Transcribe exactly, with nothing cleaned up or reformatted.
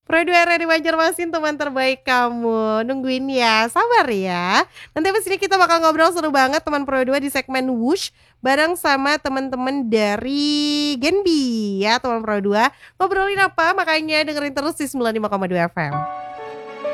Pro dua R R I Banjarmasin teman terbaik kamu, nungguin ya, sabar ya. Nanti abis ini kita bakal ngobrol seru banget teman Pro dua di segmen Wush, bareng sama teman-teman dari Genbi ya teman Pro dua. Ngobrolin apa? Makanya dengerin terus di sembilan puluh lima koma dua F M.